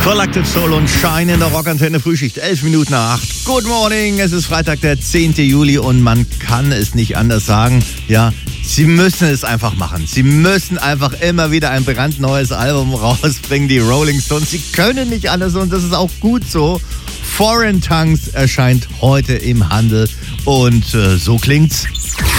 Collective Soul und Shine in der Rockantenne Frühschicht, 11 Minuten nach 8. Good morning, es ist Freitag, der 10. Juli und man kann es nicht anders sagen. Ja, sie müssen es einfach machen. Sie müssen einfach immer wieder ein brandneues Album rausbringen, die Rolling Stones. Sie können nicht alles und das ist auch gut so. Foreign Tongues erscheint heute im Handel und so klingt's